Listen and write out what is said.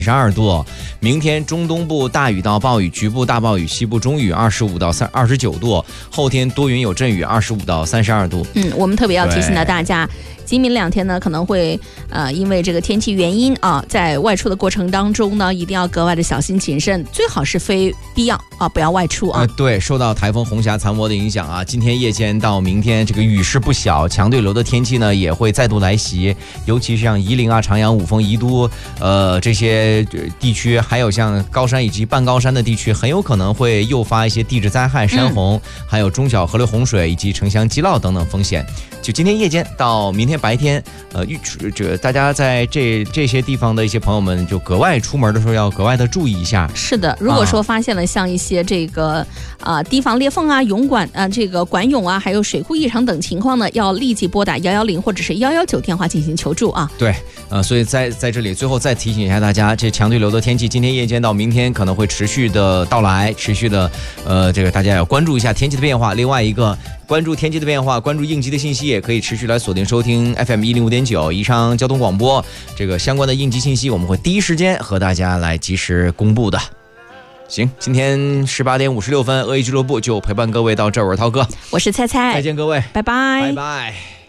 12度，明天中东部大雨到暴雨，局部大暴雨，西部中雨25到29度，后天多云有阵雨25到32度。 我们特别要提醒到大家，今明2天呢可能会因为这个天气原因啊，在外出的过程当中呢，一定要格外的小心谨慎，最好是非必要啊不要外出啊。 对，受到台风红霞残魔的影响啊，今天夜间到明天这个雨势不小，强对流的天气呢也会再度来袭，尤其是像夷陵啊、长阳、五峰、宜都这些地区，还有像高山以及半高山的地区，很有可能会诱发一些地质灾害、山洪，还有中小河流洪水以及城乡积涝等等风险。就今天夜间到明天白天，大家在这些地方的一些朋友们，就格外出门的时候要格外的注意一下。 是的，如果说发现了像一些这个堤防裂缝啊、涌管这个管涌啊，还有水库异常等情况呢，要立即拨打110或者是119电话进行求助啊。 对，所以在这里最后再提醒一下大家，这强对流的天气今天夜间到明天可能会持续的到来，持续的这个大家要关注一下天气的变化。另外一个，关注天气的变化，关注应急的信息，也可以持续来锁定收听 FM 105.9宜昌交通广播，这个相关的应急信息我们会第一时间和大家来及时公布的。行，今天18点56分，恶意俱乐部就陪伴各位到这儿，我是涛哥， 我是菜菜， 再见各位， 拜拜， 拜拜。